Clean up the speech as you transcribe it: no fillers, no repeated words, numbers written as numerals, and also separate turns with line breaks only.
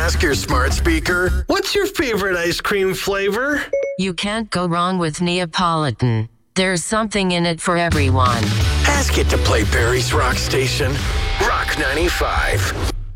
Ask your smart speaker, what's your favorite ice cream flavor?
You can't go wrong with Neapolitan. There's something in it for everyone.
Ask it to play Barry's Rock Station. Rock 95.